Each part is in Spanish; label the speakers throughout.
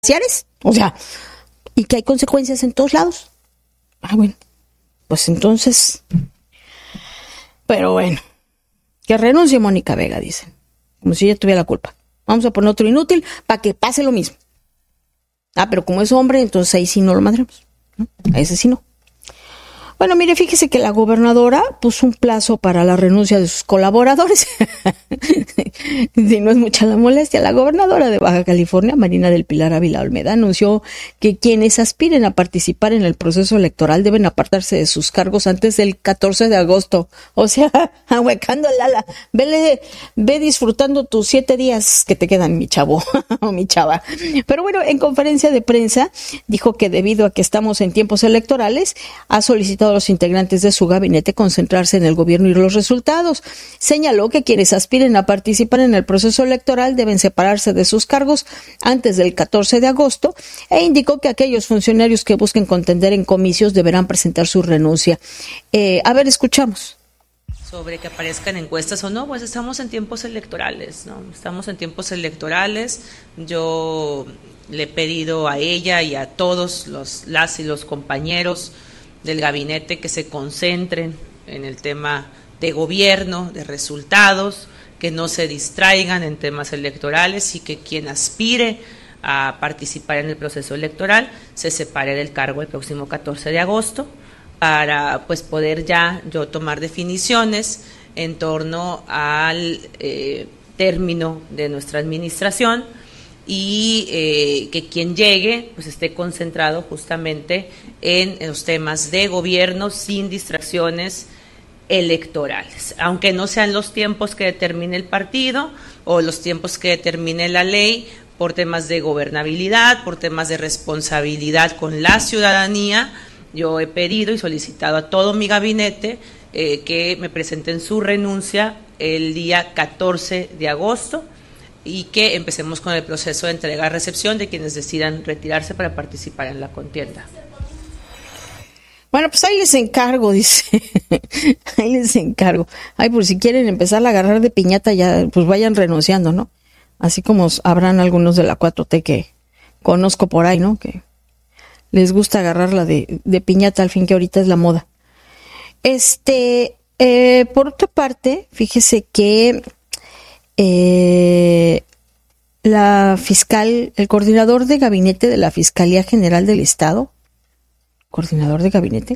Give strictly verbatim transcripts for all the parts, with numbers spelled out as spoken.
Speaker 1: O sea, y que hay consecuencias en todos lados. Ah, bueno, pues entonces, pero bueno, que renuncie Mónica Vega, dicen, como si ella tuviera la culpa. Vamos a poner otro inútil para que pase lo mismo. Ah, pero como es hombre, entonces ahí sí no lo mandremos, ¿no? A ese sí no. Bueno, mire, fíjese que la gobernadora puso un plazo para la renuncia de sus colaboradores. Si no es mucha la molestia, la gobernadora de Baja California, Marina del Pilar Ávila Olmeda, anunció que quienes aspiren a participar en el proceso electoral deben apartarse de sus cargos antes del catorce de agosto. O sea, ahuecando el ala. Vele, ve disfrutando tus siete días que te quedan, mi chavo o mi chava. Pero bueno, en conferencia de prensa dijo que debido a que estamos en tiempos electorales, ha solicitado a los integrantes de su gabinete concentrarse en el gobierno y los resultados. Señaló que quienes aspiren a participar en el proceso electoral deben separarse de sus cargos antes del catorce de agosto e indicó que aquellos funcionarios que busquen contender en comicios deberán presentar su renuncia. Eh, a ver, escuchamos.
Speaker 2: Sobre que aparezcan encuestas o no, pues estamos en tiempos electorales, ¿no? Estamos en tiempos electorales. Yo le he pedido a ella y a todos los las y los compañeros del gabinete que se concentren en el tema de gobierno, de resultados, que no se distraigan en temas electorales y que quien aspire a participar en el proceso electoral se separe del cargo el próximo catorce de agosto para pues poder ya yo tomar definiciones en torno al eh, término de nuestra administración y eh, que quien llegue pues esté concentrado justamente en los temas de gobierno sin distracciones electorales, aunque no sean los tiempos que determine el partido o los tiempos que determine la ley, por temas de gobernabilidad, por temas de responsabilidad con la ciudadanía. Yo he pedido y solicitado a todo mi gabinete eh, que me presenten su renuncia el día catorce de agosto y que empecemos con el proceso de entrega-recepción de quienes decidan retirarse para participar en la contienda.
Speaker 1: Bueno, pues ahí les encargo, dice. Ahí les encargo. Ay, por si quieren empezar a agarrar de piñata, ya pues vayan renunciando, ¿no? Así como habrán algunos de la cuatro T que conozco por ahí, ¿no? Que les gusta agarrarla de, de piñata, al fin que ahorita es la moda. Este, eh, por otra parte, fíjese que eh, la fiscal, el coordinador de gabinete de la Fiscalía General del Estado, coordinador de gabinete,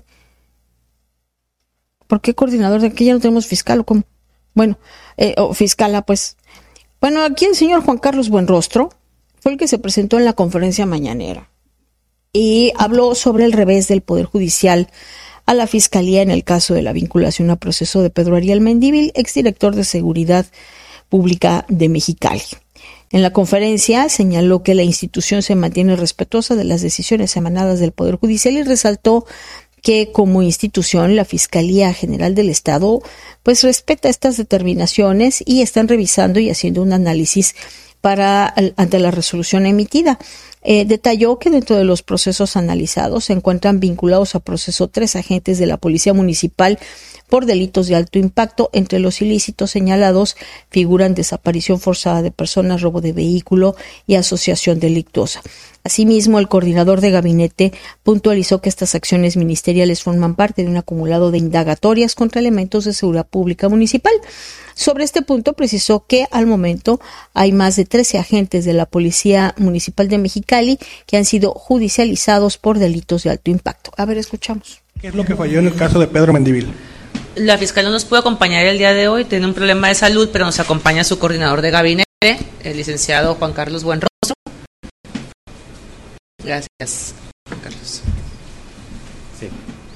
Speaker 1: ¿por qué coordinador de aquí ya no tenemos fiscal o cómo? Bueno, eh, o fiscala, pues. Bueno, aquí el señor Juan Carlos Buenrostro fue el que se presentó en la conferencia mañanera y habló sobre el revés del Poder Judicial a la Fiscalía en el caso de la vinculación a proceso de Pedro Ariel Mendívil, exdirector de Seguridad Pública de Mexicali. En la conferencia señaló que la institución se mantiene respetuosa de las decisiones emanadas del Poder Judicial y resaltó que como institución la Fiscalía General del Estado pues respeta estas determinaciones y están revisando y haciendo un análisis para ante la resolución emitida. Eh, detalló que dentro de los procesos analizados se encuentran vinculados a proceso tres agentes de la Policía Municipal por delitos de alto impacto. Entre los ilícitos señalados figuran desaparición forzada de personas, robo de vehículo y asociación delictuosa. Asimismo, el coordinador de gabinete puntualizó que estas acciones ministeriales forman parte de un acumulado de indagatorias contra elementos de seguridad pública municipal. Sobre este punto precisó que al momento hay más de trece agentes de la Policía Municipal de Mexicali que han sido judicializados por delitos de alto impacto. A ver, escuchamos.
Speaker 3: ¿Qué es lo que falló en el caso de Pedro Mendívil?
Speaker 2: La fiscal no nos pudo acompañar el día de hoy, tiene un problema de salud, pero nos acompaña su coordinador de gabinete, el licenciado Juan Carlos Buenrostro. Gracias, Juan Carlos.
Speaker 4: Sí,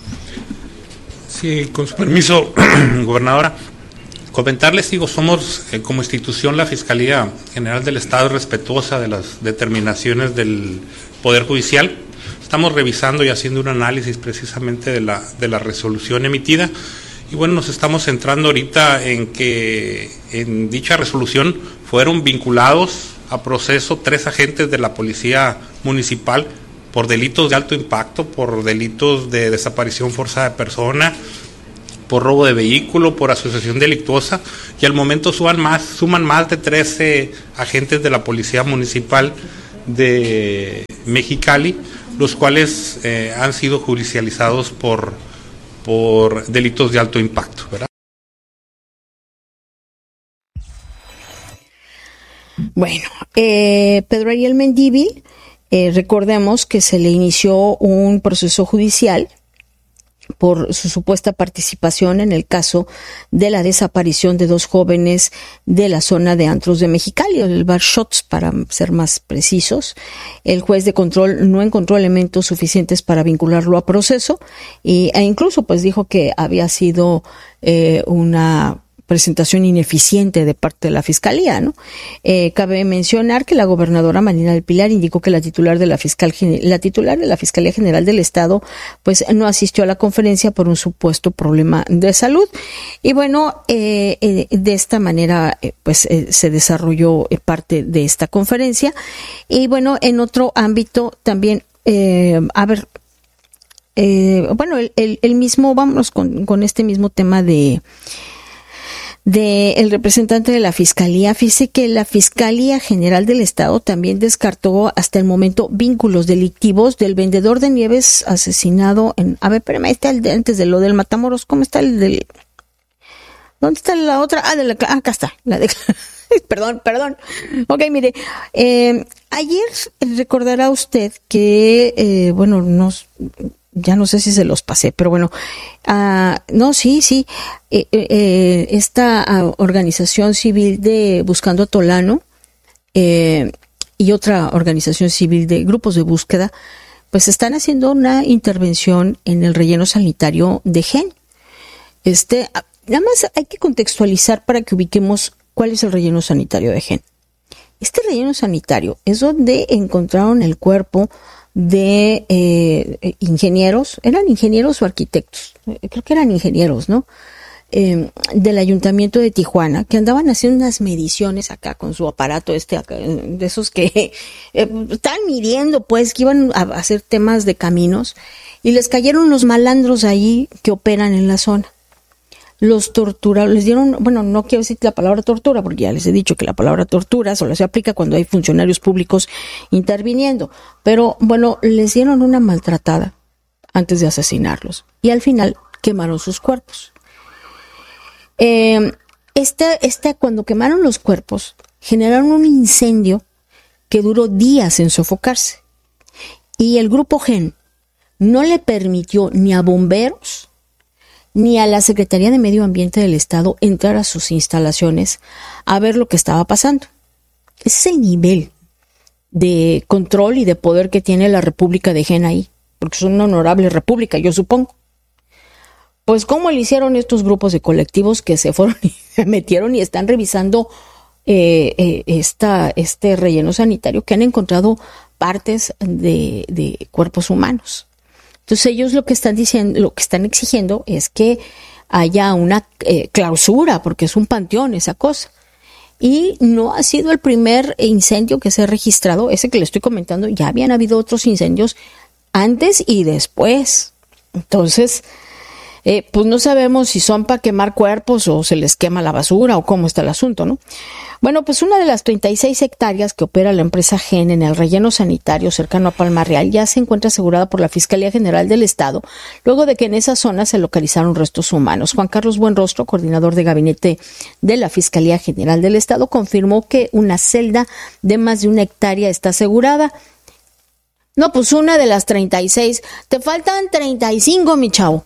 Speaker 4: sí, con su permiso, gobernadora. Comentarles, digo, somos eh, como institución la Fiscalía General del Estado respetuosa de las determinaciones del Poder Judicial. Estamos revisando y haciendo un análisis precisamente de la, de la resolución emitida. Y bueno, nos estamos centrando ahorita en que en dicha resolución fueron vinculados a proceso tres agentes de la Policía Municipal por delitos de alto impacto, por delitos de desaparición forzada de persona, por robo de vehículo, por asociación delictuosa, y al momento suman más, suman más de trece agentes de la Policía Municipal de Mexicali, los cuales eh, han sido judicializados por, por delitos de alto impacto, ¿verdad?
Speaker 1: Bueno, eh, Pedro Ariel Mendívil, eh, recordemos que se le inició un proceso judicial por su supuesta participación en el caso de la desaparición de dos jóvenes de la zona de antros de Mexicali, el bar Shots para ser más precisos. El juez de control no encontró elementos suficientes para vincularlo a proceso y, e incluso pues dijo que había sido eh, una presentación ineficiente de parte de la Fiscalía, ¿no? Eh, cabe mencionar que la gobernadora Marina del Pilar indicó que la titular de la fiscal la titular de la Fiscalía General del Estado pues no asistió a la conferencia por un supuesto problema de salud. Y bueno, eh, eh, de esta manera eh, pues eh, se desarrolló eh, parte de esta conferencia. Y bueno, en otro ámbito también, eh, a ver, eh, bueno, el, el, el mismo, vámonos con, con este mismo tema de de el representante de la Fiscalía. Fíjese que la Fiscalía General del Estado también descartó hasta el momento vínculos delictivos del vendedor de nieves asesinado en... A ver, espérame, ahí está el de, antes de lo del Matamoros. ¿Cómo está el del...? ¿Dónde está la otra? Ah, de la, ah acá está. La de, perdón, perdón. Ok, mire, eh, ayer recordará usted que, eh, bueno, nos... ya no sé si se los pasé, pero bueno, uh, no, sí, sí, eh, eh, esta uh, organización civil de Buscando a Tolano eh, y otra organización civil de grupos de búsqueda, pues están haciendo una intervención en el relleno sanitario de Gen. Este, nada más hay que contextualizar para que ubiquemos cuál es el relleno sanitario de Gen. Este relleno sanitario es donde encontraron el cuerpo de eh, ingenieros, eran ingenieros o arquitectos, creo que eran ingenieros, ¿no? Eh, del Ayuntamiento de Tijuana, que andaban haciendo unas mediciones acá con su aparato este, acá, de esos que eh, estaban midiendo, pues, que iban a hacer temas de caminos, y les cayeron los malandros ahí que operan en la zona. Los torturaron, les dieron, bueno, no quiero decir la palabra tortura, porque ya les he dicho que la palabra tortura solo se aplica cuando hay funcionarios públicos interviniendo, pero bueno, les dieron una maltratada antes de asesinarlos y al final quemaron sus cuerpos. Eh, este, este, cuando quemaron los cuerpos, generaron un incendio que duró días en sofocarse y el grupo Gen no le permitió ni a bomberos ni a la Secretaría de Medio Ambiente del Estado entrar a sus instalaciones a ver lo que estaba pasando. Ese es el nivel de control y de poder que tiene la República de Gen ahí, porque es una honorable república, yo supongo. Pues cómo le hicieron estos grupos de colectivos que se fueron y se metieron y están revisando eh, eh, esta, este relleno sanitario, que han encontrado partes de, de cuerpos humanos. Entonces ellos lo que están diciendo, lo que están exigiendo es que haya una eh, clausura, porque es un panteón esa cosa. Y no ha sido el primer incendio que se ha registrado, ese que le estoy comentando, ya habían habido otros incendios antes y después. Entonces, eh, pues no sabemos si son para quemar cuerpos o se les quema la basura o cómo está el asunto, ¿no? Bueno, pues una de las treinta y seis hectáreas que opera la empresa Gen en el relleno sanitario cercano a Palma Real ya se encuentra asegurada por la Fiscalía General del Estado, luego de que en esa zona se localizaron restos humanos. Juan Carlos Buenrostro, coordinador de gabinete de la Fiscalía General del Estado, confirmó que una celda de más de una hectárea está asegurada. No, pues una de las treinta y seis. Te faltan treinta y cinco, mi chavo.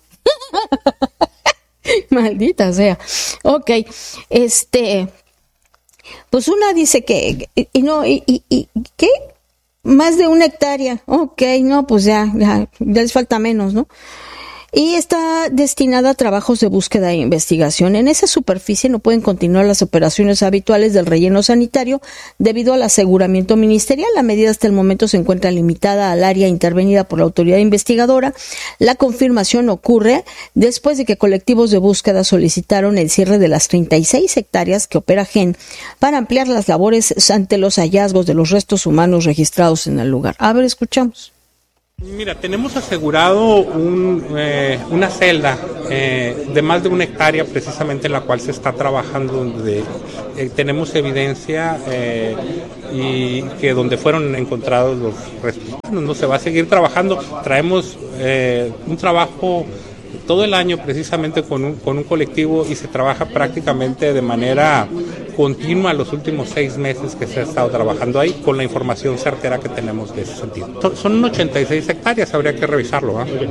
Speaker 1: Maldita sea. Ok, este... Pues una dice que, y no, y, y, y ¿qué? Más de una hectárea. Ok, no, pues ya, ya, ya les falta menos, ¿no? Y está destinada a trabajos de búsqueda e investigación. En esa superficie no pueden continuar las operaciones habituales del relleno sanitario debido al aseguramiento ministerial. La medida hasta el momento se encuentra limitada al área intervenida por la autoridad investigadora. La confirmación ocurre después de que colectivos de búsqueda solicitaron el cierre de las treinta y seis hectáreas que opera Gen para ampliar las labores ante los hallazgos de los restos humanos registrados en el lugar. A ver, escuchamos.
Speaker 4: Mira, tenemos asegurado un, eh, una celda eh, de más de una hectárea precisamente en la cual se está trabajando, donde eh, tenemos evidencia eh, y que donde fueron encontrados los restos. No se va a seguir trabajando, traemos eh, un trabajo todo el año precisamente con un, con un colectivo y se trabaja prácticamente de manera continua los últimos seis meses que se ha estado trabajando ahí con la información certera que tenemos de ese sentido. Son, son ochenta y seis hectáreas, habría que revisarlo, ¿eh?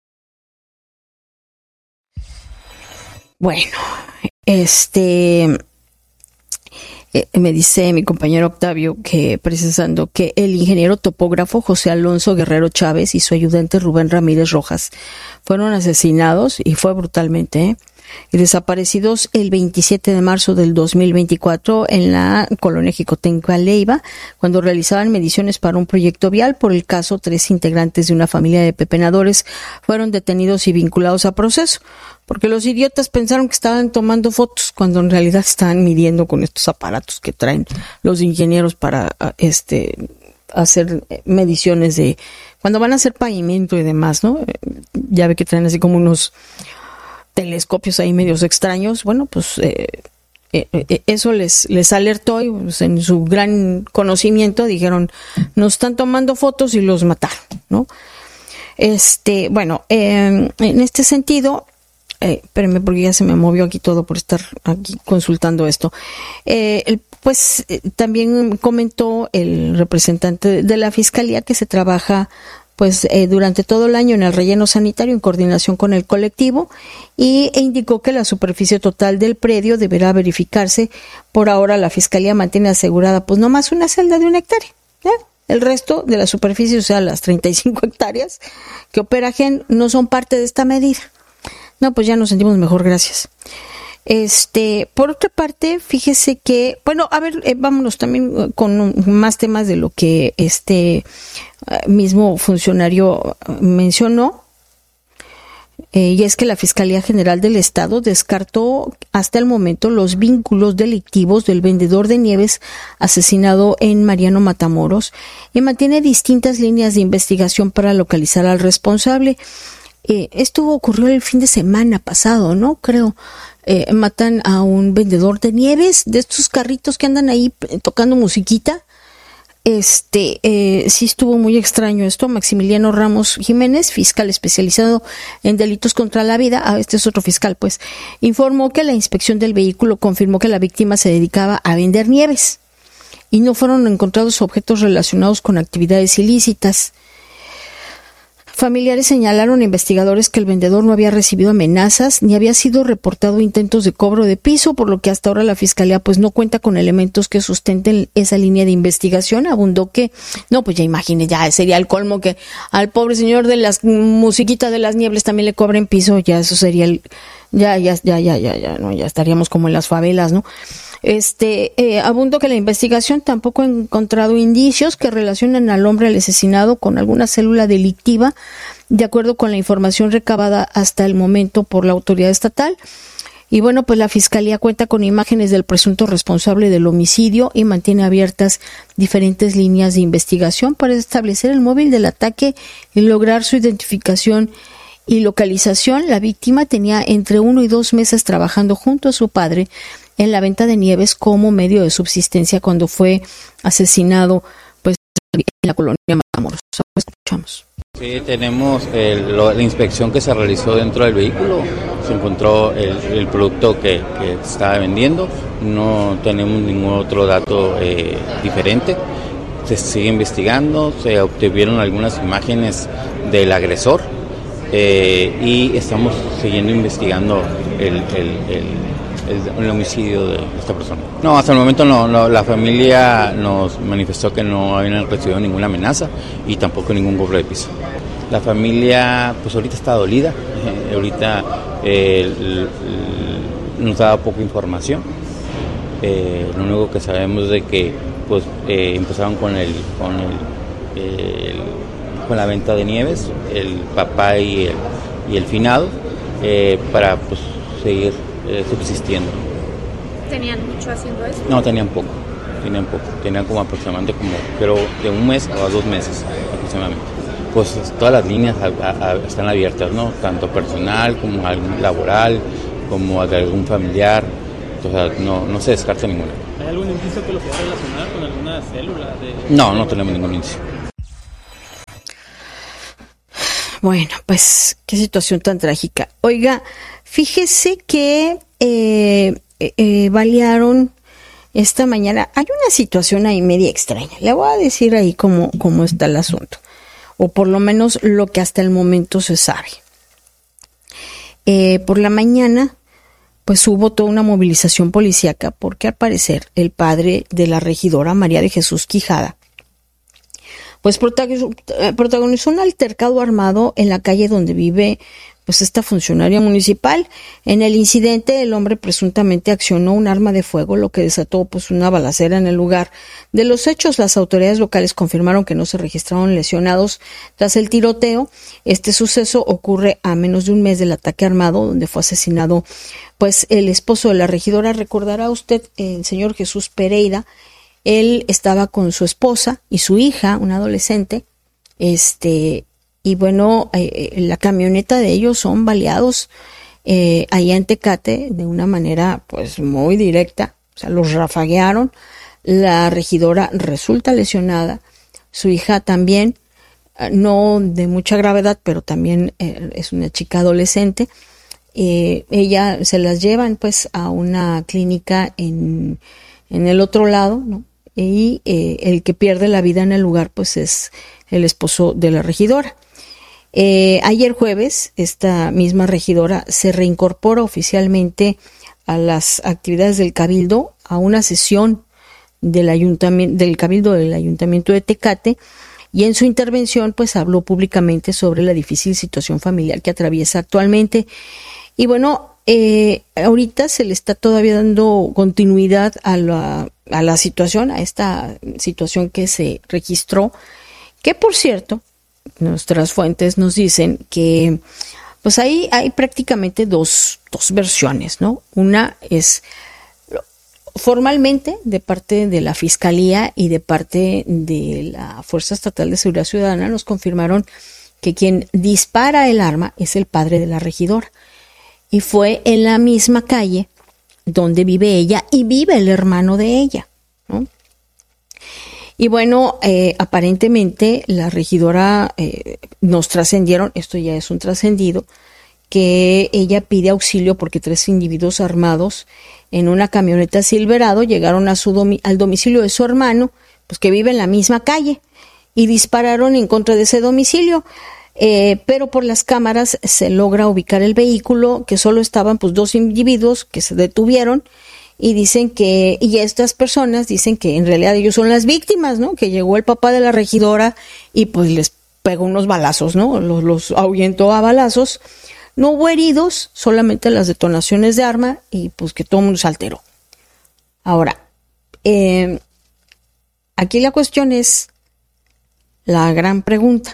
Speaker 1: Bueno, este... Eh, me dice mi compañero Octavio que precisando que el ingeniero topógrafo José Alonso Guerrero Chávez y su ayudante Rubén Ramírez Rojas fueron asesinados y fue brutalmente ¿eh? y desaparecidos el veintisiete de marzo del dos mil veinticuatro en la colonia Jicotenca Leiva, cuando realizaban mediciones para un proyecto vial. Por el caso, tres integrantes de una familia de pepenadores fueron detenidos y vinculados a proceso, porque los idiotas pensaron que estaban tomando fotos cuando en realidad estaban midiendo con estos aparatos que traen los ingenieros para este hacer mediciones de cuando van a hacer pavimento y demás, ¿no? Ya ve que traen así como unos telescopios ahí medios extraños. Bueno, pues eh, eh, eso les les alertó y pues, en su gran conocimiento dijeron, nos están tomando fotos y los mataron, ¿no? Este, bueno, eh, en este sentido, Eh, espérenme porque ya se me movió aquí todo por estar aquí consultando esto. Eh, el, pues eh, también comentó el representante de la Fiscalía que se trabaja pues eh, durante todo el año en el relleno sanitario en coordinación con el colectivo y e indicó que la superficie total del predio deberá verificarse. Por ahora la Fiscalía mantiene asegurada pues nomás una celda de una hectárea, ¿ya? El resto de la superficie, o sea las treinta y cinco hectáreas que opera Gen, no son parte de esta medida. No, pues ya nos sentimos mejor, gracias. Este, por otra parte, fíjese que, bueno, a ver, eh, vámonos también con más temas de lo que este uh, mismo funcionario mencionó. Eh, y es que la Fiscalía General del Estado descartó hasta el momento los vínculos delictivos del vendedor de nieves asesinado en Mariano Matamoros y mantiene distintas líneas de investigación para localizar al responsable. Eh, esto ocurrió el fin de semana pasado, ¿no? Creo. Eh, matan a un vendedor de nieves, de estos carritos que andan ahí tocando musiquita. Este, eh, sí estuvo muy extraño esto. Maximiliano Ramos Jiménez, fiscal especializado en delitos contra la vida, ah, este es otro fiscal, pues, informó que la inspección del vehículo confirmó que la víctima se dedicaba a vender nieves y no fueron encontrados objetos relacionados con actividades ilícitas. Familiares señalaron a investigadores que el vendedor no había recibido amenazas ni había sido reportado intentos de cobro de piso, por lo que hasta ahora la Fiscalía pues no cuenta con elementos que sustenten esa línea de investigación. Abundó que, no, pues ya imagine, ya sería el colmo que al pobre señor de las musiquitas de las nieves también le cobren piso, ya eso sería el, ya, ya, ya, ya, ya, ya, no, ya estaríamos como en las favelas, ¿no? Este, eh, abundó que la investigación tampoco ha encontrado indicios que relacionen al hombre al asesinado con alguna célula delictiva, de acuerdo con la información recabada hasta el momento por la autoridad estatal. Y bueno, pues la Fiscalía cuenta con imágenes del presunto responsable del homicidio y mantiene abiertas diferentes líneas de investigación para establecer el móvil del ataque y lograr su identificación y localización. La víctima tenía entre uno y dos meses trabajando junto a su padre en la venta de nieves como medio de subsistencia cuando fue asesinado pues en la colonia Matamoros. Escuchamos.
Speaker 5: Sí, tenemos el, lo, la inspección que se realizó dentro del vehículo, se encontró el, el producto que, que estaba vendiendo, no tenemos ningún otro dato eh, diferente, se sigue investigando, se obtuvieron algunas imágenes del agresor eh, y estamos siguiendo investigando el, el, el El, el homicidio de esta persona. No, hasta el momento no, no, la familia nos manifestó que no habían recibido ninguna amenaza y tampoco ningún cobro de piso. La familia pues ahorita está dolida, eh, ahorita eh, l, l, nos da poca información. Eh, lo único que sabemos es de que pues eh, empezaron con el, con el, el con la venta de nieves, el papá y el, y el finado, eh, para pues seguir Eh, subsistiendo.
Speaker 6: ¿Tenían mucho haciendo eso?
Speaker 5: No, tenían poco, tenían poco, tenían como aproximadamente como, pero de un mes a dos meses aproximadamente. pues todas las líneas a, a, a, están abiertas, ¿no? Tanto personal como laboral, como de algún familiar, o sea, no, no se descarta ninguna.
Speaker 7: ¿Hay algún indicio que lo pueda relacionar con alguna célula? De...
Speaker 5: No, no tenemos ningún indicio.
Speaker 1: Bueno, pues qué situación tan trágica. Oiga, fíjese que eh, eh, balearon esta mañana. Hay una situación ahí media extraña. Le voy a decir ahí cómo, cómo está el asunto. O por lo menos lo que hasta el momento se sabe. Eh, por la mañana, pues hubo toda una movilización policíaca porque al parecer el padre de la regidora María de Jesús Quijada pues protagonizó un altercado armado en la calle donde vive pues esta funcionaria municipal. En el incidente, el hombre presuntamente accionó un arma de fuego, lo que desató pues una balacera en el lugar de los hechos. Las autoridades locales confirmaron que no se registraron lesionados tras el tiroteo. Este suceso ocurre a menos de un mes del ataque armado, donde fue asesinado pues el esposo de la regidora. Recordará usted, el señor Jesús Pereira. Él estaba con su esposa y su hija, una adolescente, este, y bueno, eh, la camioneta de ellos son baleados eh, allá en Tecate de una manera pues muy directa, o sea, los rafaguearon. La regidora resulta lesionada, su hija también, no de mucha gravedad, pero también eh, es una chica adolescente. Eh, ella se las llevan pues a una clínica en, en el otro lado, ¿no? Y eh, el que pierde la vida en el lugar pues es el esposo de la regidora. Eh, ayer jueves, esta misma regidora se reincorpora oficialmente a las actividades del Cabildo, a una sesión del ayuntamiento, del Cabildo del Ayuntamiento de Tecate, y en su intervención pues habló públicamente sobre la difícil situación familiar que atraviesa actualmente. Y bueno, eh, ahorita se le está todavía dando continuidad a la, a la situación, a esta situación que se registró, que por cierto, nuestras fuentes nos dicen que pues ahí hay prácticamente dos, dos versiones, ¿no? Una es formalmente de parte de la Fiscalía y de parte de la Fuerza Estatal de Seguridad Ciudadana nos confirmaron que quien dispara el arma es el padre de la regidora. Y fue en la misma calle donde vive ella y vive el hermano de ella, ¿no? Y bueno, eh, aparentemente la regidora eh, nos trascendieron, esto ya es un trascendido, que ella pide auxilio porque tres individuos armados en una camioneta Silverado llegaron a su domi- al domicilio de su hermano, pues que vive en la misma calle, y dispararon en contra de ese domicilio. Eh, pero por las cámaras se logra ubicar el vehículo, que solo estaban pues dos individuos que se detuvieron y dicen que, y estas personas dicen que en realidad ellos son las víctimas, ¿no? Que llegó el papá de la regidora y pues les pegó unos balazos, ¿no? Los, los ahuyentó a balazos. No hubo heridos, solamente las detonaciones de arma y pues que todo el mundo se alteró. Ahora, eh, aquí la cuestión es la gran pregunta.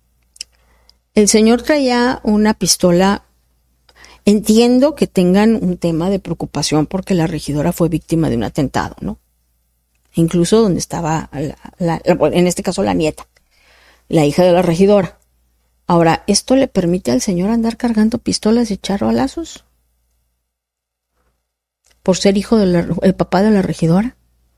Speaker 1: El señor traía una pistola. Entiendo que tengan un tema de preocupación porque la regidora fue víctima de un atentado, ¿no? Incluso donde estaba, la, la, en este caso, la nieta, la hija de la regidora. Ahora, ¿esto le permite al señor andar cargando pistolas y echar balazos? ¿Por ser hijo del papá de la regidora?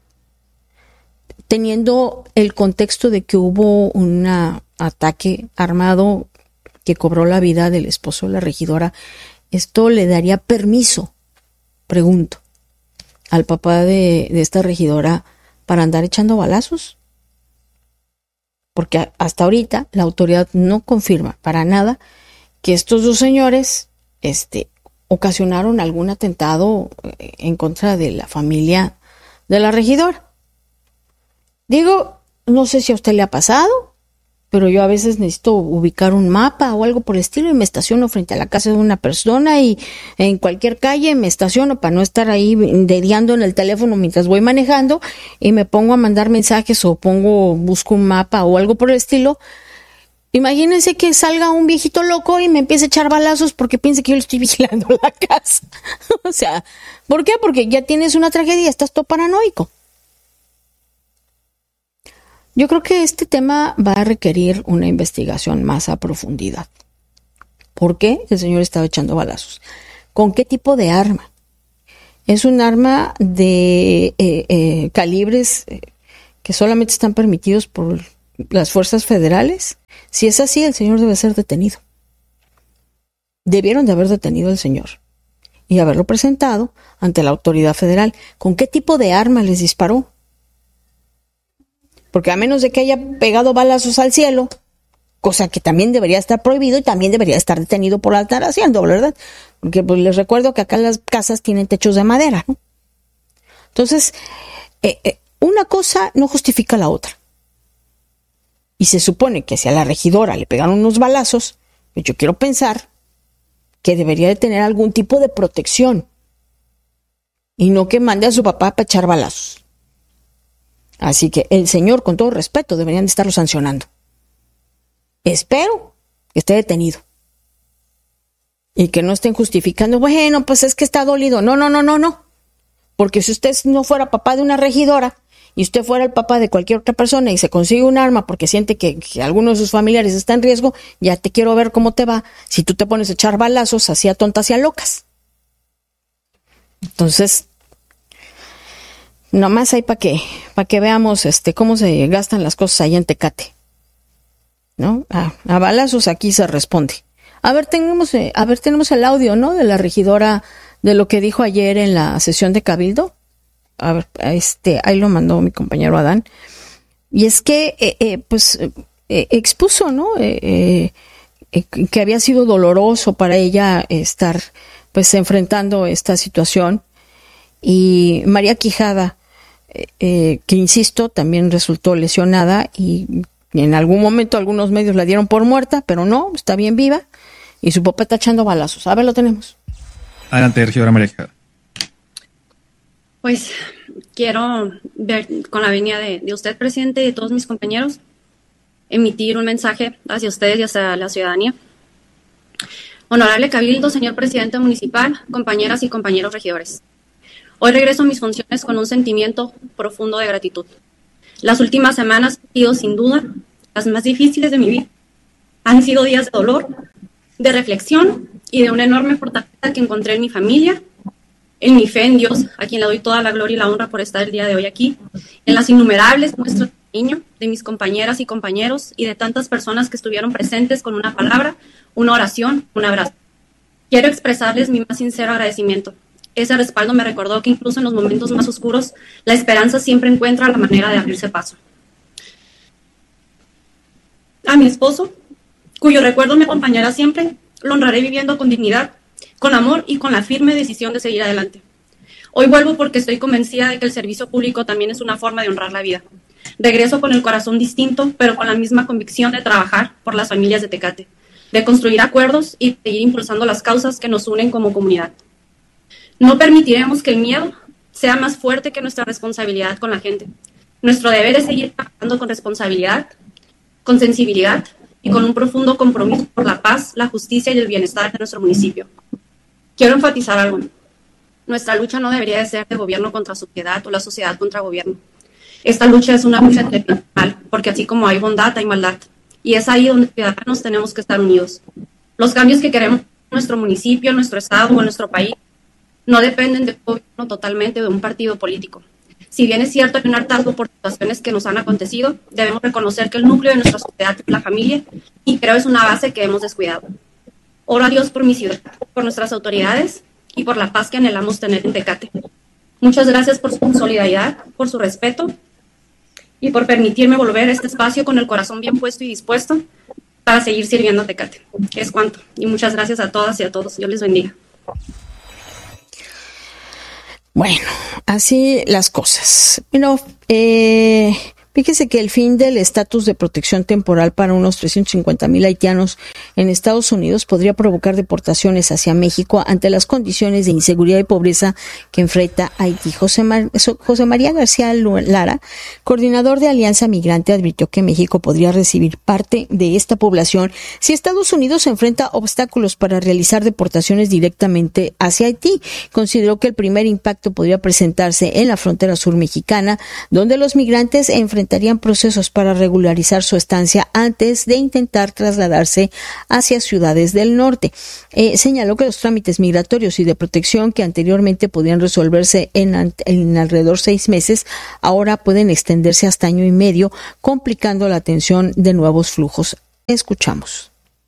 Speaker 1: Teniendo el contexto de que hubo un ataque armado que cobró la vida del esposo de la regidora, ¿esto le daría permiso, pregunto, al papá de, de esta regidora para andar echando balazos? Porque hasta ahorita la autoridad no confirma para nada que estos dos señores este, ocasionaron algún atentado en contra de la familia de la regidora. Digo, no sé si a usted le ha pasado, pero yo a veces necesito ubicar un mapa o algo por el estilo y me estaciono frente a la casa de una persona y en cualquier calle me estaciono para no estar ahí dediando en el teléfono mientras voy manejando y me pongo a mandar mensajes o pongo, busco un mapa o algo por el estilo. Imagínense que salga un viejito loco y me empiece a echar balazos porque piense que yo le estoy vigilando la casa. O sea, ¿por qué? Porque ya tienes una tragedia, estás todo paranoico. Yo creo que este tema va a requerir una investigación más a profundidad. ¿Por qué el señor estaba echando balazos? ¿Con qué tipo de arma? ¿Es un arma de eh, eh, calibres eh, que solamente están permitidos por las fuerzas federales? Si es así, el señor debe ser detenido. Debieron de haber detenido al señor y haberlo presentado ante la autoridad federal. ¿Con qué tipo de arma les disparó? Porque a menos de que haya pegado balazos al cielo, cosa que también debería estar prohibido y también debería estar detenido por estar haciendo, ¿verdad? Porque pues les recuerdo que acá las casas tienen techos de madera, ¿no? Entonces, eh, eh, una cosa no justifica la otra. Y se supone que si a la regidora le pegaron unos balazos, pues yo quiero pensar que debería de tener algún tipo de protección y no que mande a su papá para echar balazos. Así que el señor, con todo respeto, deberían de estarlo sancionando. Espero que esté detenido. Y que no estén justificando, bueno, pues es que está dolido. No, no, no, no, no. Porque si usted no fuera papá de una regidora y usted fuera el papá de cualquier otra persona y se consigue un arma porque siente que, que alguno de sus familiares está en riesgo, ya te quiero ver cómo te va si tú te pones a echar balazos así a tontas y a locas. Entonces, nomás hay para que, para que veamos este cómo se gastan las cosas allá en Tecate. ¿No? A, a balazos aquí se responde. A ver, tenemos, eh, a ver, tenemos el audio, ¿no? De la regidora, de lo que dijo ayer en la sesión de Cabildo. A ver, este, ahí lo mandó mi compañero Adán. Y es que, eh, eh, pues, eh, expuso, ¿no? Eh, eh, eh, que había sido doloroso para ella estar, pues, enfrentando esta situación. Y María Quijada, eh, eh, que insisto, también resultó lesionada y en algún momento algunos medios la dieron por muerta, pero no, está bien viva y su papá está echando balazos. A ver, lo tenemos.
Speaker 8: Adelante, regidora María Quijada.
Speaker 6: Pues quiero ver, con la venia de, de usted, presidente, y de todos mis compañeros, emitir un mensaje hacia ustedes y hacia la ciudadanía. Honorable Cabildo, señor presidente municipal, compañeras y compañeros regidores. Hoy regreso a mis funciones con un sentimiento profundo de gratitud. Las últimas semanas han sido, sin duda, las más difíciles de mi vida. Han sido días de dolor, de reflexión y de una enorme fortaleza que encontré en mi familia, en mi fe en Dios, a quien le doy toda la gloria y la honra por estar el día de hoy aquí, en las innumerables muestras de cariño de mis compañeras y compañeros y de tantas personas que estuvieron presentes con una palabra, una oración, un abrazo. Quiero expresarles mi más sincero agradecimiento. Ese respaldo me recordó que incluso en los momentos más oscuros, la esperanza siempre encuentra la manera de abrirse paso. A mi esposo, cuyo recuerdo me acompañará siempre, lo honraré viviendo con dignidad, con amor y con la firme decisión de seguir adelante. Hoy vuelvo porque estoy convencida de que el servicio público también es una forma de honrar la vida. Regreso con el corazón distinto, pero con la misma convicción de trabajar por las familias de Tecate, de construir acuerdos y seguir impulsando las causas que nos unen como comunidad. No permitiremos que el miedo sea más fuerte que nuestra responsabilidad con la gente. Nuestro deber es seguir trabajando con responsabilidad, con sensibilidad y con un profundo compromiso por la paz, la justicia y el bienestar de nuestro municipio. Quiero enfatizar algo. Nuestra lucha no debería de ser de gobierno contra sociedad o la sociedad contra gobierno. Esta lucha es una lucha entre bien y mal, porque así como hay bondad, hay maldad. Y es ahí donde ciudadanos tenemos que estar unidos. Los cambios que queremos en nuestro municipio, en nuestro estado o en nuestro país no dependen de un gobierno totalmente de un partido político. Si bien es cierto hay un hartazgo por situaciones que nos han acontecido, debemos reconocer que el núcleo de nuestra sociedad es la familia y creo es una base que hemos descuidado. Oro a Dios por mi ciudad, por nuestras autoridades y por la paz que anhelamos tener en Tecate. Muchas gracias por su solidaridad, por su respeto y por permitirme volver a este espacio con el corazón bien puesto y dispuesto para seguir sirviendo a Tecate. Es cuanto. Y muchas gracias a todas y a todos. Dios les bendiga.
Speaker 1: Bueno, así las cosas. Bueno, eh, fíjese que el fin del estatus de protección temporal para unos trescientos cincuenta mil haitianos en Estados Unidos podría provocar deportaciones hacia México ante las condiciones de inseguridad y pobreza que enfrenta Haití. José, Mar- José María García Lara, coordinador de Alianza Migrante, advirtió que México podría recibir parte de esta población si Estados Unidos enfrenta obstáculos para realizar deportaciones directamente hacia Haití. Consideró que el primer impacto podría presentarse en la frontera sur mexicana, donde los migrantes enfrentan enfrentarían procesos para regularizar su estancia antes de intentar trasladarse hacia ciudades del norte. Eh, señaló que los trámites migratorios y de protección que anteriormente podían resolverse en, en alrededor seis meses, ahora pueden extenderse hasta año y medio, complicando la atención de nuevos flujos. Escuchamos.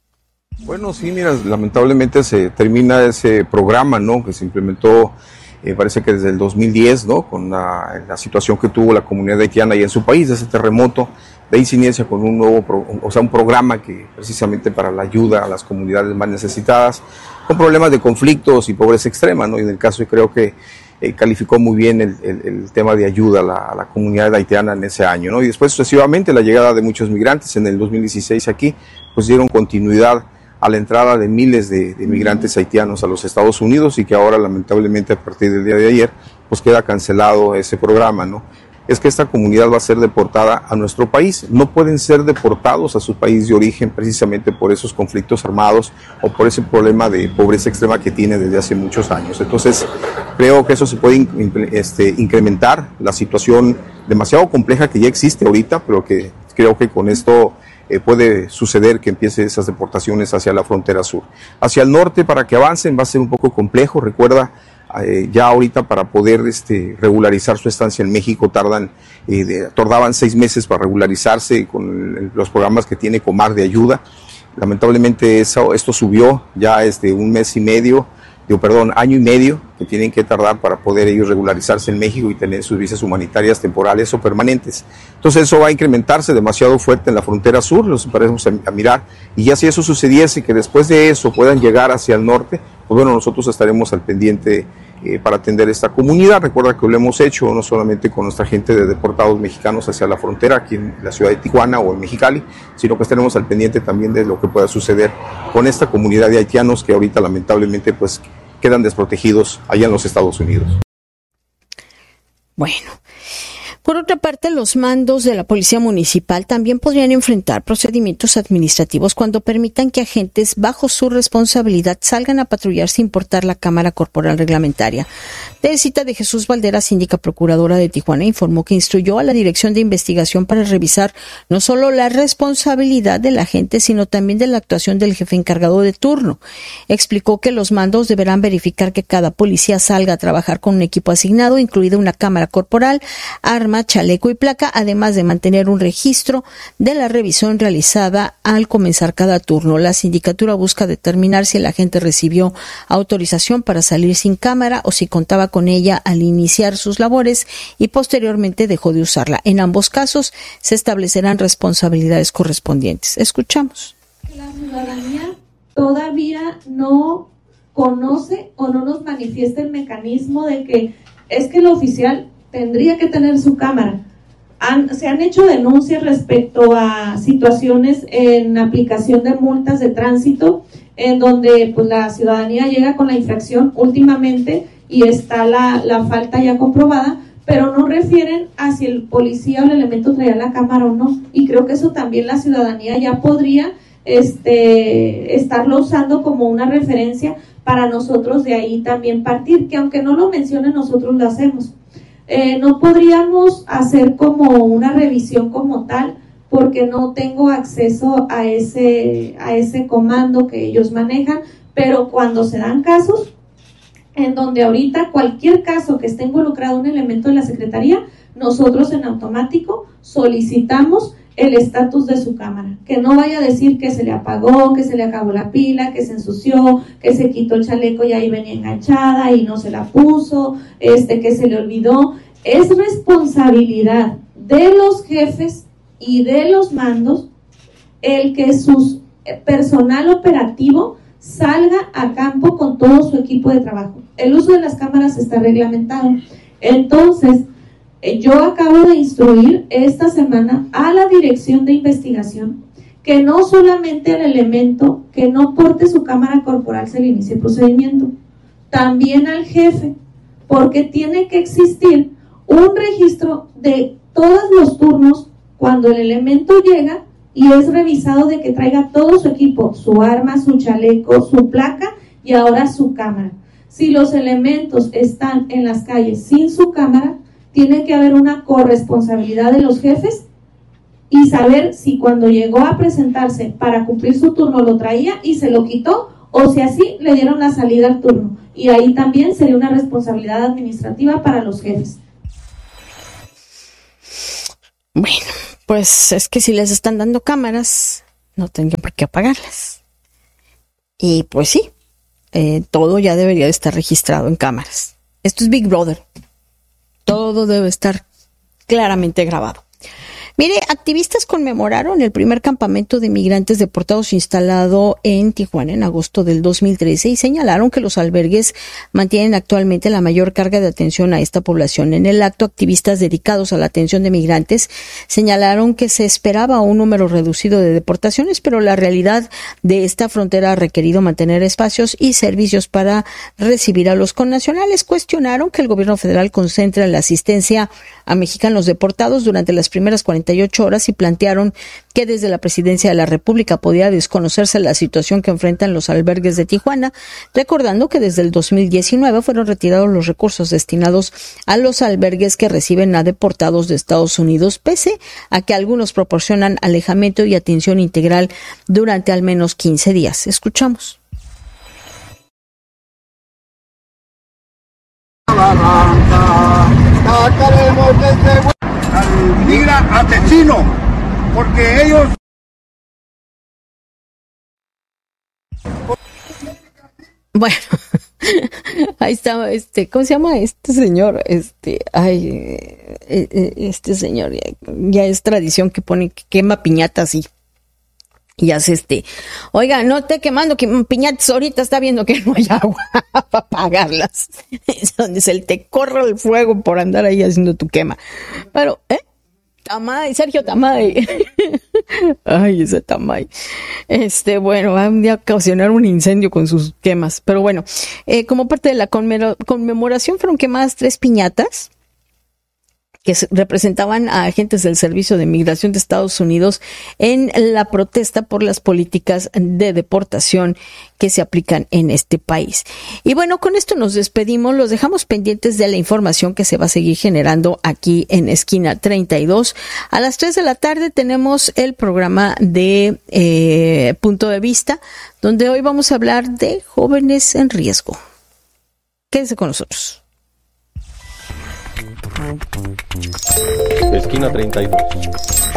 Speaker 9: Bueno, sí, mira, lamentablemente se termina ese programa, ¿no?, que se implementó, eh, parece que desde el dos mil diez, ¿no?, con la, la situación que tuvo la comunidad haitiana ahí en su país, ese terremoto, de ahí se inicia con un nuevo, pro, o sea, un programa que precisamente para la ayuda a las comunidades más necesitadas, con problemas de conflictos y pobreza extrema, ¿no?, y en el caso yo creo que eh, calificó muy bien el, el, el tema de ayuda a la, a la comunidad haitiana en ese año, ¿no?, y después sucesivamente la llegada de muchos migrantes en el dos mil dieciséis aquí, pues dieron continuidad a la entrada de miles de, de migrantes haitianos a los Estados Unidos y que ahora lamentablemente a partir del día de ayer pues queda cancelado ese programa, ¿no? Es que esta comunidad va a ser deportada a nuestro país, no pueden ser deportados a su país de origen precisamente por esos conflictos armados o por ese problema de pobreza extrema que tiene desde hace muchos años. Entonces creo que eso se puede este, incrementar la situación demasiado compleja que ya existe ahorita, pero que creo que con esto Eh, puede suceder que empiece esas deportaciones hacia la frontera sur. Hacia el norte, para que avancen, va a ser un poco complejo. Recuerda, eh, ya ahorita para poder este, regularizar su estancia en México tardan, eh, de, tardaban seis meses para regularizarse con el, los programas que tiene Comar de ayuda. Lamentablemente eso, esto subió ya es de un mes y medio, digo, perdón, año y medio que tienen que tardar para poder ellos regularizarse en México y tener sus visas humanitarias temporales o permanentes. Entonces eso va a incrementarse demasiado fuerte en la frontera sur, los paremos a, a mirar, y ya si eso sucediese, que después de eso puedan llegar hacia el norte, pues bueno, nosotros estaremos al pendiente eh, para atender esta comunidad. Recuerda que lo hemos hecho no solamente con nuestra gente de deportados mexicanos hacia la frontera, aquí en la ciudad de Tijuana o en Mexicali, sino que estaremos al pendiente también de lo que pueda suceder con esta comunidad de haitianos que ahorita lamentablemente pues quedan desprotegidos allá en los Estados Unidos.
Speaker 1: Bueno, por otra parte, los mandos de la Policía Municipal también podrían enfrentar procedimientos administrativos cuando permitan que agentes bajo su responsabilidad salgan a patrullar sin portar la cámara corporal reglamentaria. Teresita de Jesús Valderas, síndica procuradora de Tijuana, informó que instruyó a la Dirección de Investigación para revisar no solo la responsabilidad del agente, sino también de la actuación del jefe encargado de turno. Explicó que los mandos deberán verificar que cada policía salga a trabajar con un equipo asignado, incluida una cámara corporal, arma, chaleco y placa, además de mantener un registro de la revisión realizada al comenzar cada turno. La sindicatura busca determinar si el agente recibió autorización para salir sin cámara o si contaba con ella al iniciar sus labores y posteriormente dejó de usarla. En ambos casos se establecerán responsabilidades correspondientes. Escuchamos.
Speaker 10: La ciudadanía todavía no conoce o no nos manifiesta el mecanismo de que es que el oficial tendría que tener su cámara. Han, se han hecho denuncias respecto a situaciones en aplicación de multas de tránsito en donde pues la ciudadanía llega con la infracción últimamente y está la, la falta ya comprobada, pero no refieren a si el policía o el elemento traía la cámara o no, y creo que eso también la ciudadanía ya podría este, estarlo usando como una referencia para nosotros de ahí también partir, que aunque no lo mencione nosotros lo hacemos. Eh, no podríamos hacer como una revisión como tal porque no tengo acceso a ese, a ese comando que ellos manejan, pero cuando se dan casos en donde ahorita cualquier caso que esté involucrado un elemento de la Secretaría, nosotros en automático solicitamos el estatus de su cámara, que no vaya a decir que se le apagó, que se le acabó la pila, que se ensució, que se quitó el chaleco y ahí venía enganchada y no se la puso, este, que se le olvidó. Es responsabilidad de los jefes y de los mandos el que su personal operativo salga a campo con todo su equipo de trabajo. El uso de las cámaras está reglamentado. Entonces, yo acabo de instruir esta semana a la Dirección de Investigación que no solamente al elemento que no porte su cámara corporal se le inicie el procedimiento, también al jefe, porque tiene que existir un registro de todos los turnos cuando el elemento llega y es revisado de que traiga todo su equipo, su arma, su chaleco, su placa y ahora su cámara. Si los elementos están en las calles sin su cámara, tiene que haber una corresponsabilidad de los jefes y saber si cuando llegó a presentarse para cumplir su turno lo traía y se lo quitó, o si así le dieron la salida al turno. Y ahí también sería una responsabilidad administrativa para los jefes.
Speaker 1: Bueno, pues es que si les están dando cámaras, no tendrían por qué apagarlas. Y pues sí, eh, todo ya debería de estar registrado en cámaras. Esto es Big Brother. Todo debe estar claramente grabado. Mire, activistas conmemoraron el primer campamento de migrantes deportados instalado en Tijuana en agosto del dos mil trece y señalaron que los albergues mantienen actualmente la mayor carga de atención a esta población. En el acto, activistas dedicados a la atención de migrantes señalaron que se esperaba un número reducido de deportaciones, pero la realidad de esta frontera ha requerido mantener espacios y servicios para recibir a los connacionales. Cuestionaron que el gobierno federal concentre la asistencia a mexicanos deportados durante las primeras cuarenta y ocho horas y plantearon que desde la presidencia de la República podía desconocerse la situación que enfrentan los albergues de Tijuana, recordando que desde el dos mil diecinueve fueron retirados los recursos destinados a los albergues que reciben a deportados de Estados Unidos, pese a que algunos proporcionan alejamiento y atención integral durante al menos quince días. Escuchamos.
Speaker 11: Al migra asesino, porque ellos...
Speaker 1: Bueno, ahí está, este, ¿cómo se llama este señor? Este, ay, este señor, ya, ya es tradición que pone, que quema piñatas y, y hace este, oiga, no esté quemando que piñatas ahorita, está viendo que no hay agua para apagarlas. Es donde se te corre el fuego por andar ahí haciendo tu quema. Pero, ¿eh? Tamay, Sergio Tamay. Ay, ese Tamay. Este, bueno, va a ocasionar un incendio con sus quemas. Pero bueno, eh, como parte de la conmemoración fueron quemadas tres piñatas que representaban a agentes del Servicio de Migración de Estados Unidos en la protesta por las políticas de deportación que se aplican en este país. Y bueno, con esto nos despedimos, los dejamos pendientes de la información que se va a seguir generando aquí en Esquina treinta y dos. A las tres de la tarde tenemos el programa de eh, Punto de Vista, donde hoy vamos a hablar de jóvenes en riesgo. Quédense con nosotros.
Speaker 12: Esquina treinta y dos.